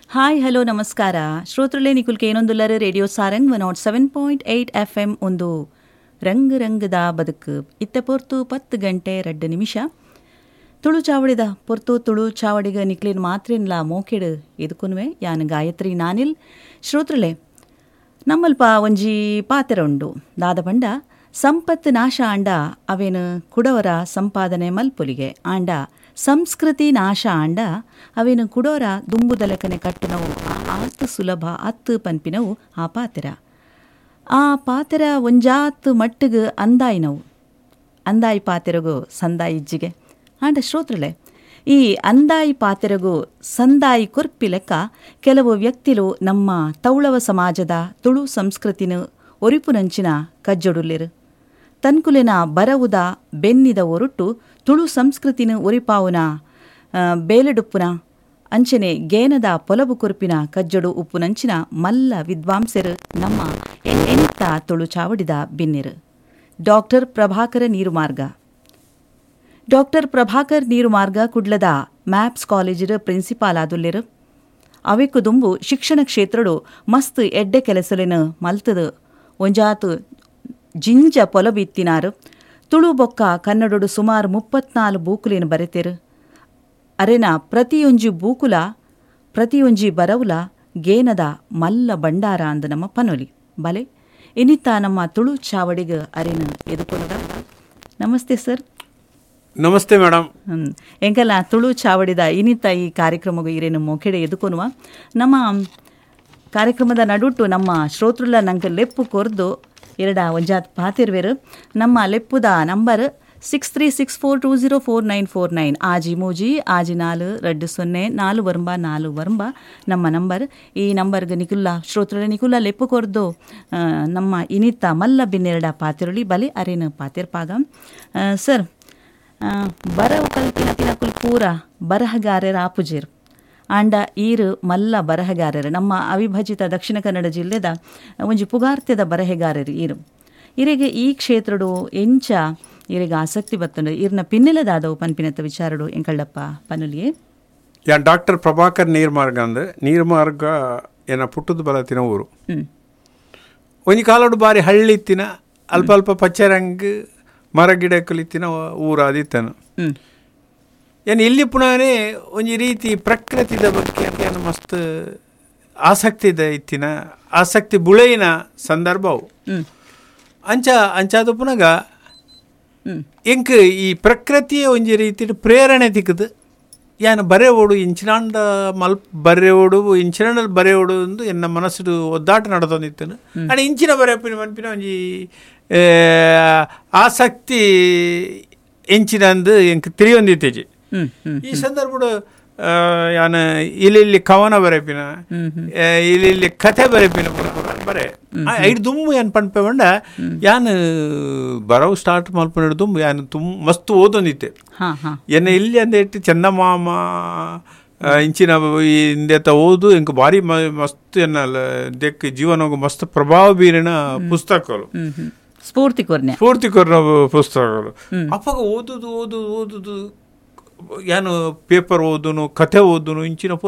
Hi hello ನಮಸ್ಕಾರ ಶ್ರೋತೃಲೆ ನಿಕುಲ್ಕೆ ಏನೊಂದುಲ್ಲರು radio Sarang 107.8 FM ಒಂದು ರಂಗ್ ರಂಗದ ಬದುಕು ಇತ್ತ ಪೊರ್ತು 10 ಗಂಟೆ 2 ನಿಮಿಷ ತುಳು ಚಾವಡಿದ ಪೊರ್ತು ತುಳು ಚಾವಡಿಗ ನಿಕ್ಲಿನ ಮಾತ್ರೇನ್ಲ ಮೋಕೆಡು ಇದಕ್ಕೂನುವೆ ಯಾನ್ ಗಾಯತ್ರಿ ನಾನಿಲ್ ಶ್ರೋತೃಲೆ ನಮ್ಮಲ್ಪ ಒಂಜಿ ಪಾತೆರ ಉಂಡು ದಾದ ಪಂಡ ಸಂಪತ್ ನಾಶ ಆಂಡ ಅವೇನು ಕುಡವರ ಸಂಪಾದನೆ ಮಲ್ಪೊಲಿಗೆ ಆಂಡ ಸಂಸ್ಕೃತಿ ನಾಶ ಆಂಡ ಅವೇನು ಕುಡೋರ ದುಂಬುದಲಕನೆ ಕಟ್ಟುನವು ಆತು ಸುಲಭ ಅತ್ತು ಪನ್ಪಿನವು ಆ ಪಾತೆರ ಒಂಜಾತು ಮಟ್ಟಿಗೆ ಅಂದಾಯಿನವು ಅಂದಾಯಿ ಪಾತೆರಗು ಸಂದಾಯಿ ಇಜ್ಜಿಗೆ ಆಂಡ ಶ್ರೋತೃಲೆ ಈ ಅಂದಾಯಿ ಪಾತೆರಗು ಸಂದಾಯಿ ಕೊರ್ಪಿ ಲೆಕ್ಕ ಕೆಲವು ವ್ಯಕ್ತಿಲು ನಮ್ಮ ತೌಳವ ಸಮಾಜದ ತುಳು ಸಂಸ್ಕೃತಿನ ಒರಿಪುನಂಚಿನ ಕಜ್ಜೊಡುಲ್ಲೆರು ತನ್ಕುಲೆನ ಬರವುದ ಬೆನ್ನಿದ ಒರುಟ್ಟು ತುಳು ಸಂಸ್ಕೃತಿನ ಒರಿಪಾವುನ ಬೇಲೆಡುಪ್ಪುನ ಅಂಚನೆ ಗೇನದ ಪೊಲಬು ಕುರುಪಿನ ಕಜ್ಜೊಡು ಉಪ್ಪುನಂಚಿನ ಮಲ್ಲ ವಿದ್ವಾಂಸರು ನಮ್ಮ ಎಣಿತ ತುಳು ಚಾವಡಿದ ಬಿನ್ನೆರು ಡಾಕ್ಟರ್ ಪ್ರಭಾಕರ ನೀರುಮಾರ್ಗ ಕುಡ್ಲದ ಮ್ಯಾಪ್ಸ್ ಕಾಲೇಜರ ಪ್ರಿನ್ಸಿಪಾಲ್ ಆದುಲ್ಲೆರು ಅವೆಕ್ಕು ದುಂಬು ಶಿಕ್ಷಣ ಕ್ಷೇತ್ರಡು ಮಸ್ತ್ ಎಡ್ಡೆ ಕೆಲಸಲೆನ ಮಲ್ತದು ಒಂಜಾತು ಜಿಂಜ ಪೊಲಬಿತ್ತಿನಾರು ತುಳು ಬೊಕ್ಕ ಕನ್ನಡಡು ಸುಮಾರು 34 ಬೂಕುಲೇನು ಬರೆತೆರು ಅರೆನ ಪ್ರತಿಯೊಂಜಿ ಬರವುಲ ಗೇನದ ಮಲ್ಲ ಬಂಡಾರ ಅಂದ ನಮ್ಮ ಪನೊಲಿ ಬಲೆ ಇನ್ನಿತ್ತ ನಮ್ಮ ತುಳು ಚಾವಡಿಗ ಅರೆನ ಎದುಕೊನದ ನಮಸ್ತೆ ಸರ್. ನಮಸ್ತೆ ಮೇಡಮ್. ಎಂಕಲ್ಲ ತುಳು ಚಾವಡಿದ ಇನ್ನಿತ್ತ ಈ ಕಾರ್ಯಕ್ರಮಗೂ ಇರೇನು ಮೊಕೆಡೆ ಎದುಕೊನುವ ನಮ್ಮ ಕಾರ್ಯಕ್ರಮದ ನಡುಟು ನಮ್ಮ ಶ್ರೋತೃಲ ನಂಗೆ ಲೆಪ್ಪು ಕೊರ್ದು ಒಂಜಾತ್ ಪಾತಿರ್ವೆರು ನಮ್ಮ ಲೆಪ್ಪುದ ನಂಬರ್ 6364204949 ಆಜಿ ಮೂಜಿ ಆಜಿ 420 4 ವರ್ಂಬ ನಮ್ಮ ನಂಬರ್. ಈ ನಂಬರ್ಗೆ ಶ್ರೋತೃಲ ನಿಕುಲ್ಲ ಲೆಪ್ಪು ಕೊರ್ದು ನಮ್ಮ ಇನಿತ್ತ ಮಲ್ಲ ಬಿನ್ನೆರಡ ಪಾತಿರುಳಿ ಬಲೆ ಅರೇನು ಪಾತಿರ್ಪಾಗ ಸರ್ ಬರವು ಕಲ್ಪಿನ ಪೂರ ಬರಹಗಾರರ ಆಪುಜೇರು ಆಂಡ ಈರು ಮಲ್ಲ ಬರಹಗಾರರು ನಮ್ಮ ಅವಿಭಜಿತ ದಕ್ಷಿಣ ಕನ್ನಡ ಜಿಲ್ಲೆದ ಒಂಜಿ ಪುಗಾರ್ತ್ಯದ ಬರಹಗಾರರು ಇರಿಗೆ ಈ ಕ್ಷೇತ್ರಡು ಎಂಚ ಇರಿಗೆ ಆಸಕ್ತಿ ಬತ್ತಂಡು ಇರ್ನ ಪಿನ್ನೆಲದಾದವು ಪನ್ಪಿನತ್ತ ವಿಚಾರಡು ಎಂಕಳ್ಳಪ್ಪ ಪನುಲಿಯೇ ಯಾನ್ ಡಾಕ್ಟರ್ ಪ್ರಭಾಕರ್ ನೀರ್ಮಾರ್ಗ ಅಂದ್ರೆ ನೀರ್ಮಾರ್ಗ ಏನ ಪುಟ್ಟದ ಬಲತಿನ ಊರು ಒಂಜಿ ಕಾಲಡು ಬಾರಿ ಹಳ್ಳಿತ್ತಿನ ಅಲ್ಪ ಅಲ್ಪ ಪಚ್ಚರಂಗ್ ಮರ ಗಿಡಕಲಿತ್ತಿನ ಊರು ಆದಿತ್ತನು ಏನು ಇಲ್ಲಿ ಪುನಃನೇ ಒಂಜಿ ರೀತಿ ಪ್ರಕೃತಿದ ಬಗ್ಗೆ ಏನು ಮಸ್ತ್ ಆಸಕ್ತಿ ಬುಳೆಯಿನ ಸಂದರ್ಭವು ಅಂಚಾದ ಪುನಗ ಎಂಕ್ ಈ ಪ್ರಕೃತಿಯ ಒಂಜಿ ರೀತಿ ಪ್ರೇರಣೆ ತಿಕ್ಕದು ಯಾನು ಬರೆ ಓಡು ಇಂಚಿನಾಂಡ ಇಂಚಿನಾಂಡಲ್ಲಿ ಬರೆ ಓಡು ಎಂದು ಎನ್ನ ಮನಸ್ಸು ಒದ್ದಾಟ ನಡೆದೊಂದಿತ್ತನು ಅಣ್ಣ ಇಂಚಿನ ಬರೆ ಮನ್ಪಿನ ಒಂಜಿ ಆಸಕ್ತಿ ಎಂಚಿನಂದು ಎಂಕ್ ತಿಳಿಯೊಂದಿತ್ತೇಜಿ ಈ ಸಂದರ್ಭ ಯಾನ ಇಲ್ಲಿ ಕವನ ಬರೆಪಿನ ಇಲ್ಲಿ ಕಥೆ ಬರೆಪಿನ ಬರೆ ಐದು ದುಮ್ಮು ಏನ್ ಪನ್ಪೆ ಬಂಡ ಯಾನ್ ಬರವು ಸ್ಟಾರ್ಟ್ ಮಲ್ಪನ ದುಮ್ಮು ಯಾನ್ ಮಸ್ತ್ ಓದೊಂದಿತ್ತೆ ಎನ್ನ ಇಲ್ಲಿ ಅಂದ ಇಟ್ಟು ಚಂದಮಾಮ ಇಂಚಿನ ಹಿಂದೆತ ಓದು ಎಂಕ್ ಭಾರಿ ಮಸ್ತ್ ಎನ್ನಲ್ಲ ದೇಕ್ ಜೀವನಗ ಮಸ್ತ್ ಪ್ರಭಾವ ಬೀರಿನ ಪುಸ್ತಕಗಳು ಸ್ಫೂರ್ತಿ ಕೊರ್ನ ಪುಸ್ತಕಗಳು ಅಪ್ಪಾಗ ಓದುದು ಏನು ಪೇಪರ್ ಓದುನು ಕಥೆ ಓದುನು ಇಂಚಿನ